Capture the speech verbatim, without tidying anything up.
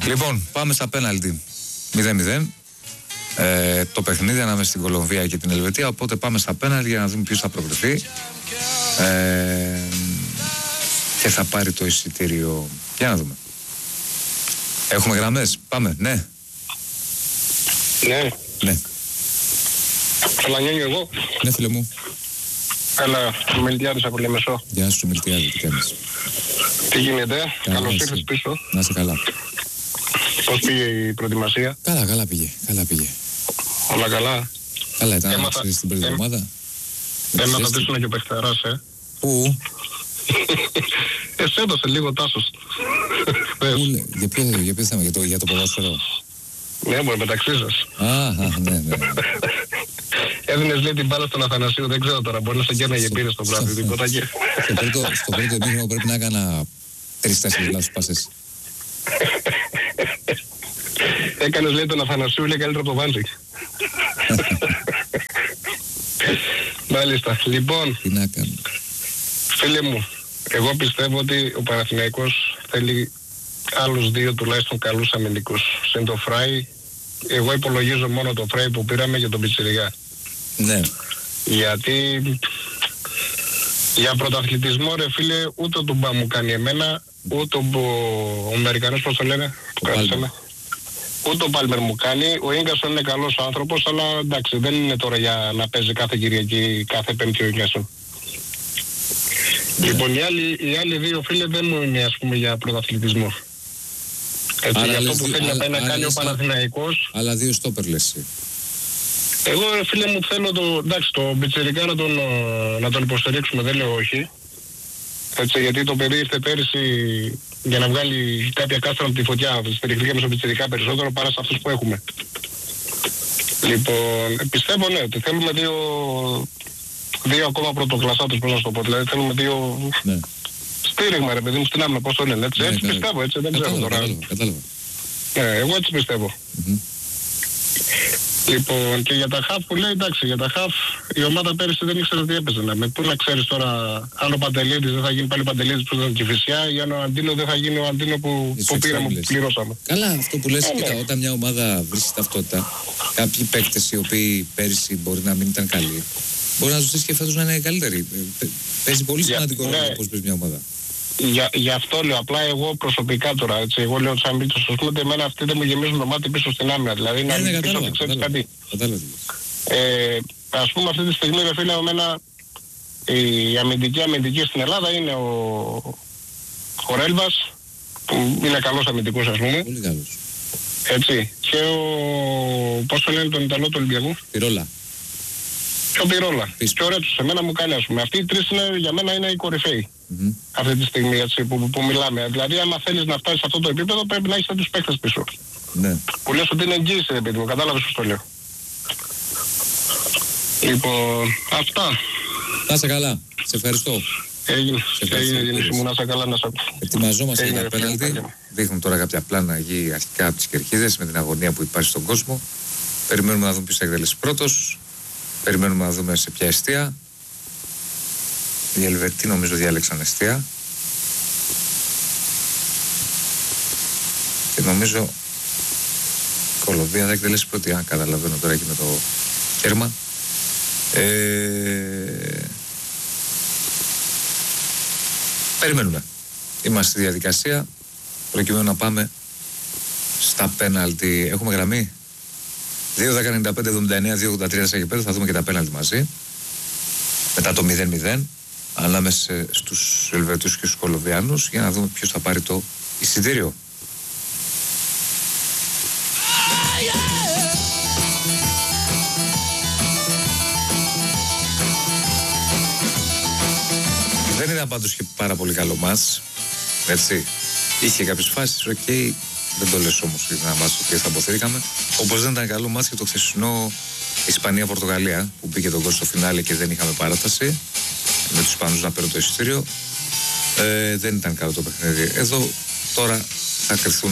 Λοιπόν, πάμε στα πέναλτι. μηδέν μηδέν. Ε, το παιχνίδι ανάμεσα στην Κολομβία και την Ελβετία. Οπότε πάμε στα πέναλτι για να δούμε ποιος θα προκριθεί. Ε, και θα πάρει το εισιτήριο. Για να δούμε. Έχουμε γραμμές. Πάμε. Ναι. Ναι. Ναι. Καλανιώνει εγώ. Ναι, φίλε μου. Έλα, Μιλτιάδης από Λεμεσό. Γεια σου, Μιλτιάδη, τι κάνεις? Τι γίνεται, Καλά, καλώς εσύ. ήρθες πίσω. Να είσαι καλά. Πώς πήγε η προετοιμασία? Καλά, καλά πήγε. Καλά πήγε. Όλα καλά. Καλά ήταν να Έμαθα- ξέρεις την πρώτη έμ- εβδομάδα. Έμαθα ότι ήσουν και ο παιχτεράς, ε. Πού? Εσύ έδωσε λίγο Τάσος. Πες. Πού, λέ- για ποιο, για ποιο θέμα, για το, για το ποδόσφαιρο? Ναι, μπορεί μεταξύ σας. Α, α, ναι, ναι, ναι. Έδινες λέει την μπάλα στον Αθανασίου, δεν ξέρω τώρα, μπορεί να σε κέρναγε πήρες το βράδυ, τίποτα και... Στο πρώτο, στο πρώτο εμίχρονο πρέπει να έκανα τρεις-τέσσερις λάθος πάσες. Έκανες λέει τον Αθανασίου, λέει καλύτερα από το Βάντσικ. Μάλιστα. Λοιπόν, Τι να κάνω. φίλε μου, εγώ πιστεύω ότι ο Παναθηναϊκός θέλει άλλους δύο τουλάχιστον καλούς αμυντικούς. Συν το Φράι, εγώ υπολογίζω μόνο το Φράι που πήραμε για τον Πιτσιριγά. Ναι. Γιατί για πρωταθλητισμό ρε φίλε, ούτε ο Τουμπά μου κάνει εμένα, ούτε ο, ο Αμερικανός πώς το λένε, που Πάλμερ. κάθισαμε. Ούτε ο Πάλμερ μου κάνει, ο Ίγκασον είναι καλός άνθρωπος, αλλά εντάξει δεν είναι τώρα για να παίζει κάθε Κυριακή, κάθε Πέμπτη ο Ίγκασον. Ναι. Λοιπόν, οι άλλοι, οι άλλοι δύο φίλοι δεν μου είναι ας πούμε για πρωταθλητισμό. Έτσι, Άρα για αυτό λες που δι- θέλει να άλλα- πάει να άλλα κάνει ο λες- Παναθηναϊκός. Αλλά δύο στόπερ λες εσύ. Εγώ ρε φίλε μου θέλω το, εντάξει, το Μπιτσιρικά να τον, ε, να τον υποστηρίξουμε, δεν λέω όχι. Έτσι, γιατί το παιδί ήρθε πέρυσι για να βγάλει κάποια κάστρα από τη φωτιά. Στηριχθήκαμε στο Μπιτσιρικά περισσότερο παρά σε αυτούς που έχουμε. Λοιπόν, πιστεύω ναι, ότι θέλουμε δύο, δύο ακόμα πρωτοκλασσάτους, πώς να σου το πω. Δηλαδή θέλουμε δύο Ναι. στήριγμα ρε παιδί μου στην άμυνα, πώς το λένε. Έτσι, Ναι, έτσι κατάλαβα. πιστεύω, έτσι δεν ξέρω Κατάλαβα, τώρα. κατάλαβα, κατάλαβα. Ναι, εγώ έτσι πιστεύω. Μμμ. Λοιπόν, και για τα χαφ που λέει, εντάξει, για τα χαφ η ομάδα πέρυσι δεν ήξερε τι έπαιζε. Να. Με πού να ξέρεις τώρα, αν ο Παντελίδης δεν θα γίνει πάλι Παντελίδης που ήταν και Φυσιά, ή αν ο Αντίνο δεν θα γίνει ο Αντίνο που, Εσύ που πήραμε, που εξτρέμιλες. πληρώσαμε. Καλά, αυτό που λες, Ε, κοίτα, ναι. όταν μια ομάδα βρίσκει ταυτότητα, κάποιοι παίκτες οι οποίοι πέρυσι μπορεί να μην ήταν καλοί, μπορεί να ζητήσει και φέτος να είναι καλύτεροι. Ε, παι- Παίζει πολύ Για- σημαντικό ναι. ρόλο πώς παίζει μια ομάδα. Για, γι' αυτό λέω, απλά εγώ προσωπικά τώρα, έτσι, εγώ λέω σαν μύτος, ας πούμε, ότι εμένα αυτοί δεν μου γεμίζουν το μάτι πίσω στην άμυνα. Δηλαδή, Ναι, να ναι, μην πίσω κατάλαβα. ότι ξέρεις Κατάλαβα. κάτι. Κατάλαβα τι λες. Ε, ας πούμε, αυτή τη στιγμή, ρε φίλε, εμένα η αμυντική αμυντική στην Ελλάδα είναι ο, ο Ρέλβας, που είναι καλός αμυντικός, ας πούμε. Πολύ καλός. Έτσι. Και ο. Πώς το λένε τον Ιταλό του Ολυμπιακού. Πυρόλα. Και ο Πυρόλα. Πίσω. Και ο Ρέτσος. Εμένα μου κάνει ας πούμε. Αυτοί οι τρεις είναι, για μένα είναι οι κορυφαίοι. Μμμ. Αυτή τη στιγμή έτσι, που, που μιλάμε. Δηλαδή, άμα θέλεις να φτάσεις σε αυτό το επίπεδο, πρέπει να έχεις τους παίκτες πίσω. Ναι. Που λες ότι είναι εγγύηση, ρε παιδί μου. Κατάλαβες πώς το λέω. Λοιπόν, αυτά. Να είσαι καλά. Σε ευχαριστώ. Έγινε. Σε ευχαριστώ. Έγινε, Γεννήση μου. Να είσαι καλά, να σε ακούω. Ετοιμαζόμαστε για Έγινε, τα φίλε, πέναλτι. φίλε. Δείχνουν τώρα κάποια πλάνα γη αρχικά από τις κερκίδες με την αγωνία που υπάρχει στον κόσμο. Περιμένουμε να δούμε ποιος θα εκτελέσει πρώτος. Περιμένουμε να δούμε σε ποια εστία. Οι Ελβετοί νομίζω διάλεξαν εστία. Και νομίζω η Κολομβία θα εκτελέσει πρώτη. Αν καταλαβαίνω τώρα εκεί με το κέρμα. Ε... Περιμένουμε. Είμαστε στη διαδικασία προκειμένου να πάμε στα πέναλτι. Έχουμε γραμμή δύο δέκα ενενήντα πέντε εβδομήντα εννέα δύο ογδόντα τρία και πέντε. Θα δούμε και τα πέναλτι μαζί. Μετά το μηδέν μηδέν ανάμεσα στους Ελβετούς και στους Κολομβιάνους για να δούμε ποιος θα πάρει το εισιτήριο. Δεν ήταν πάντως και πάρα πολύ καλό μας. Έτσι. Είχε κάποιες φάσεις, οκ. Okay. Δεν το λες όμως ένα μάτς το οποίο θα αποθήκαμε. Όπως δεν ήταν καλό μάτς και το χθεσινό Ισπανία-Πορτογαλία που πήγε τον κόσμο στο φινάλε και δεν είχαμε παράταση. Με τους Ισπανούς να παίρνουν το εισιτήριο. Ε, δεν ήταν καλό το παιχνίδι. Εδώ τώρα θα κρυθούν